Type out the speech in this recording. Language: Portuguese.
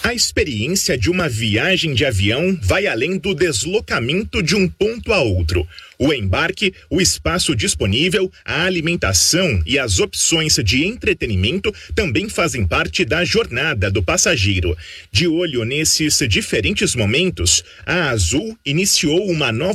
A experiência de uma viagem de avião vai além do deslocamento de um ponto a outro. O embarque, o espaço disponível, a alimentação e as opções de entretenimento também fazem parte da jornada do passageiro. De olho nesses diferentes momentos, a Azul iniciou uma nova